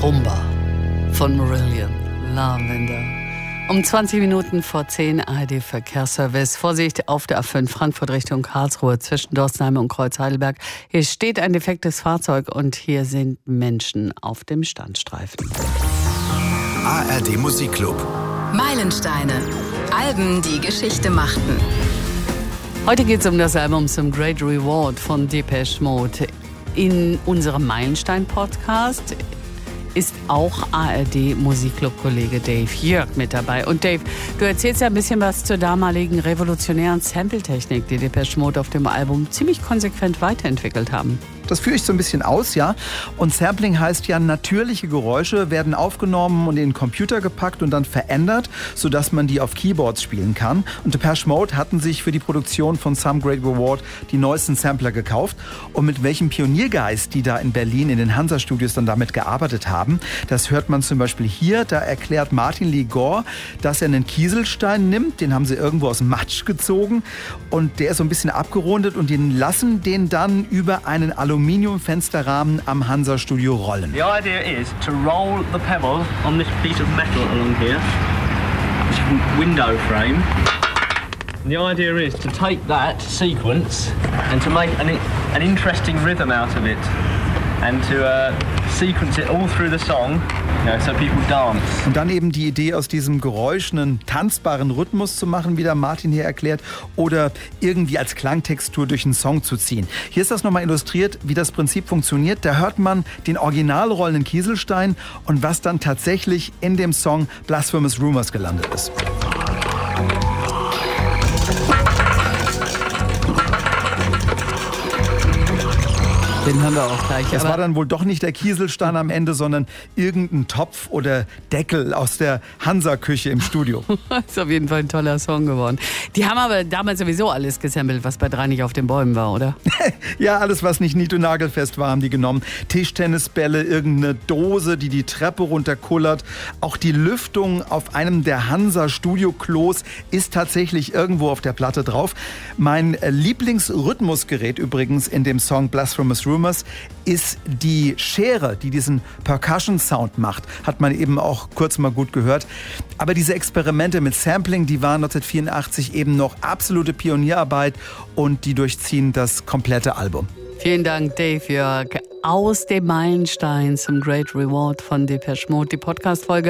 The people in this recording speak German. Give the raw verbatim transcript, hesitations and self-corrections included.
Rumba von Marillion Lavender. Um zwanzig Minuten vor zehn, A R D Verkehrsservice. Vorsicht auf der A fünf Frankfurt Richtung Karlsruhe zwischen Dorstenheim und Kreuz Heidelberg. Hier steht ein defektes Fahrzeug und hier sind Menschen auf dem Standstreifen. A R D Musikclub. Meilensteine. Alben, die Geschichte machten. Heute geht es um das Album Some Great Reward von Depeche Mode. In unserem Meilenstein-Podcast ist auch A R D-Musikclub-Kollege Dave Jörg mit dabei. Und Dave, du erzählst ja ein bisschen was zur damaligen revolutionären Sample-Technik, die Depeche Mode auf dem Album ziemlich konsequent weiterentwickelt haben. Das führe ich so ein bisschen aus, ja. Und Sampling heißt ja, natürliche Geräusche werden aufgenommen und in den Computer gepackt und dann verändert, sodass man die auf Keyboards spielen kann. Und Depeche Mode hatten sich für die Produktion von Some Great Reward die neuesten Sampler gekauft. Und mit welchem Pioniergeist die da in Berlin in den Hansa-Studios dann damit gearbeitet haben, das hört man zum Beispiel hier. Da erklärt Martin Lee Gore, dass er einen Kieselstein nimmt, den haben sie irgendwo aus dem Matsch gezogen und der ist so ein bisschen abgerundet und die lassen den dann über einen Aluminiumfensterrahmen am Hansa-Studio rollen. The idea is to roll the pebble on this piece of metal along here, which is a window frame. And the idea is to take that sequence and to make an, an interesting rhythm out of it and to uh, sequence it all through the song, you know, so people dance. Und dann eben die Idee, aus diesem Geräusch einen tanzbaren Rhythmus zu machen, wie der Martin hier erklärt, oder irgendwie als Klangtextur durch einen Song zu ziehen. Hier ist das nochmal illustriert, wie das Prinzip funktioniert. Da hört man den original rollenden Kieselstein und was dann tatsächlich in dem Song Blasphemous Rumors gelandet ist. Den hören wir auch gleich. Das war dann wohl doch nicht der Kieselstein am Ende, sondern irgendein Topf oder Deckel aus der Hansa-Küche im Studio. Ist auf jeden Fall ein toller Song geworden. Die haben aber damals sowieso alles gesampelt, was bei drei nicht auf den Bäumen war, oder? Ja, alles, was nicht nied- und nagelfest war, haben die genommen. Tischtennisbälle, irgendeine Dose, die die Treppe runterkullert. Auch die Lüftung auf einem der Hansa-Studio-Klos ist tatsächlich irgendwo auf der Platte drauf. Mein Lieblingsrhythmusgerät übrigens in dem Song Blasphemous Rumors ist die Schere, die diesen Percussion-Sound macht. Hat man eben auch kurz mal gut gehört. Aber diese Experimente mit Sampling, die waren neunzehnhundertvierundachtzig eben noch absolute Pionierarbeit und die durchziehen das komplette Album. Vielen Dank, Dave Jörg. Aus dem Meilenstein Some Great Reward von Depeche Mode, die Podcast-Folge